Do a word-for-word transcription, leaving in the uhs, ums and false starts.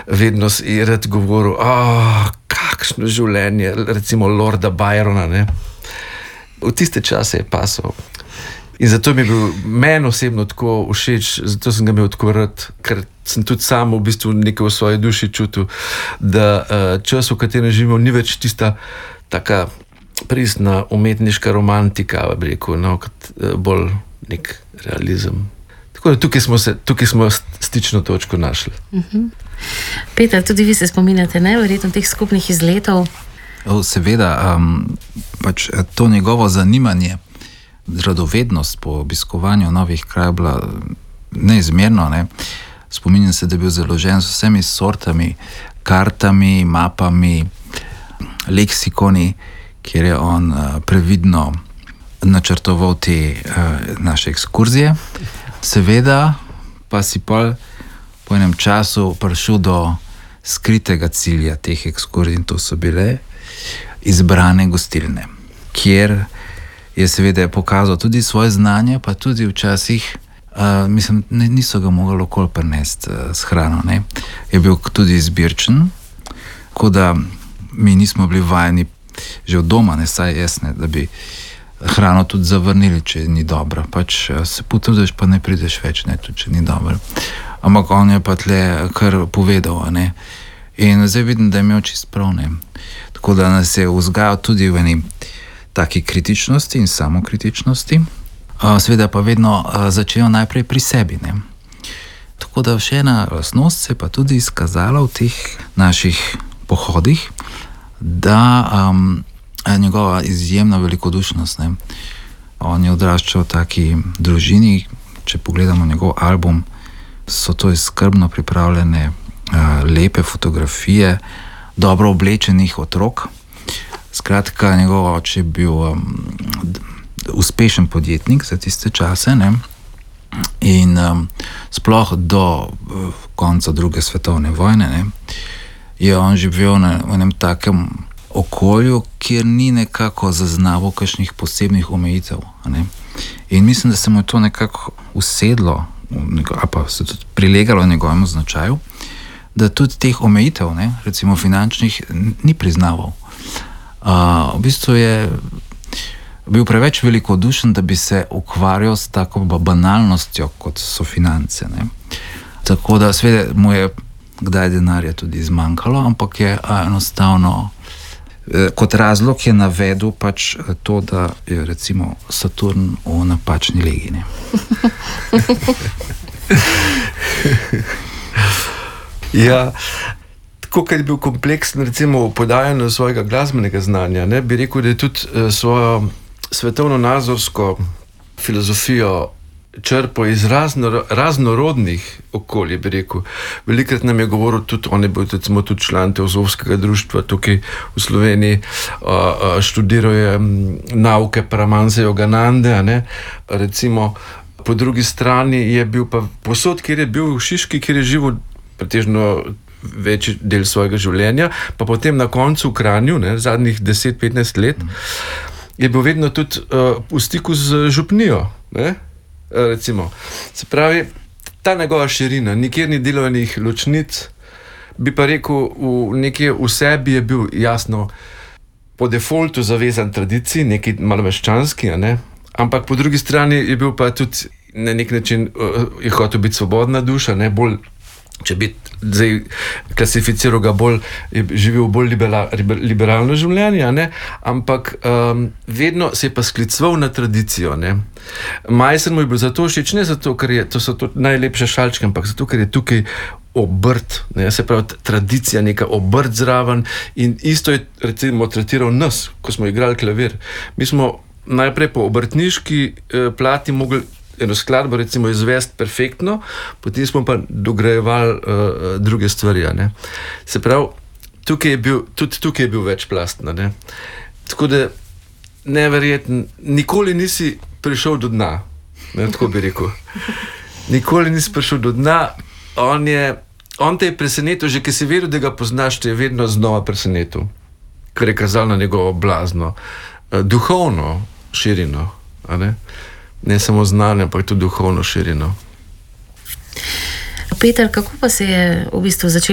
vedno je rad govoril, oh, kakšno življenje, recimo Lorda Byrona, ne. V tiste čase je pasal. In zato mi je bil meni osebno tako všeč, zato sem ga imel tako rad, ker sem tudi sam v bistvu nekaj v svoji duši čutil, da čas, v katerem živimo, ni več tista taka pristna umetniška romantika, bi rekel, no, kot bolj nek realizem. Tako da tukaj smo se, tukaj smo stično točko našli. Uh-huh. Peter, tudi vi se spominjate, ne, verjetno teh skupnih izletov? Seveda, um, pač to njegovo zanimanje, radovednost po obiskovanju novih krajev bila neizmerno, ne. Spominjam se, da je bil založen z vsemi sortami, kartami, mapami, leksikoni, kjer je on uh, previdno načrtoval te uh, naše ekskurzije. Seveda pa si pa po enem času prišel do skritega cilja teh ekskurzij, in to so bile izbrane gostilne, kjer je seveda pokazal tudi svoje znanje, pa tudi včasih, uh, mislim, ne, niso ga mogli okoli prinesti uh, s hrano, ne. Je bil tudi izbirčen, tako da mi nismo bili vajeni že od doma, ne, saj jaz ne, da bi hrano tudi zavrnili, če ni dobra. Pač se potrudiš, pa ne prideš več, ne, tudi če ni dobra. Ampak on je pa tle kar povedal, ne. In zdaj vidim, da je imel čist prav, ne. Tako da nas je vzgajal tudi v eni taki kritičnosti in samokritičnosti. Seveda pa vedno začel najprej pri sebi, ne. Tako da še ena lastnost se je pa tudi izkazala v teh naših pohodih, da um, njegova izjemna velikodušnost, ne. On je odraščal v taki družini, če pogledamo njegov album, so to skrbno pripravljene uh, lepe fotografije dobro oblečenih otrok. Skratka, njegov oče je bil um, uspešen podjetnik za tiste čase, ne. In um, sploh do uh, konca druge svetovne vojne, ne, je on živel na enem takem okolju, kjer ni nekako zaznaval kakšnih posebnih omejitev, ne. In mislim, da se mu je to nekako usedlo, ali pa se tudi prilegalo njegovemu značaju, da tudi teh omejitev, ne, recimo finančnih, ni priznaval. Uh, v bistvu je bil preveč velikodušen, da bi se ukvarjal s tako banalnostjo, kot so finance, ne. Tako da seveda mu je kdaj denarja tudi zmanjkalo, ampak je enostavno kot razlog je navedel pač to, da je recimo Saturn v napačni legi, ne. Ja, tako kot je bil kompleksen recimo v podajanju svojega glasbenega znanja, ne, bi rekel, da je tudi svojo svetovno-nazorsko filozofijo črpal iz razno, raznorodnih okolij, bi rekel. Velikrat nam je govoril tudi, on je bil recimo tudi član Teozofskega društva tukaj v Sloveniji, študiral je nauke Paramahanse Yoganande, ne, recimo po drugi strani je bil pa posod, kjer je bil v Šiški, kjer je živel pretežno večji del svojega življenja, pa potem na koncu v Kranju, ne, zadnjih deset petnajst let, je bil vedno tudi uh, v stiku z župnijo, ne, recimo. Se pravi, ta njegova širina, nikjer ni delovnih ločnic, bi pa rekel, v nekje v sebi je bil jasno po defaultu zavezan tradiciji, neki malo meščanski, ne, ampak po drugi strani je bil pa tudi na nek način, uh, je hotel biti svobodna duša, ne, bolj, če bi zdaj klasificiral ga bolj, je živel bolj libera, liberalno življenje, ne? Ampak um, vedno se je pa skliceval na tradicijo, ne. Majsen mu je bil zato všeč, ne zato, ker je, to so to najlepše šalčke, ampak zato, ker je tukaj obrt, ne, se pravi tradicija, neka obrt zraven, in isto je recimo tretiral nas, ko smo igrali klavir. Mi smo najprej po obrtniški eh, plati mogli eno skladbo recimo izvesti perfektno, potem smo pa dograjevali uh, druge stvari, ne. Se pravi, tukaj je bil, tudi tukaj je bil večplastno, ne. Tako da, neverjetno, nikoli nisi prišel do dna, ne, tako bi rekel. Nikoli nisi prišel do dna, on je, on te je presenetil, že ki si veril, da ga poznaš, te je vedno znova presenetil, kar je kazalo na njegovo blazno, uh, duhovno širino, a ne. Ne samo znanje, ampak tudi duhovno širino. Peter, kako pa se je v bistvu začel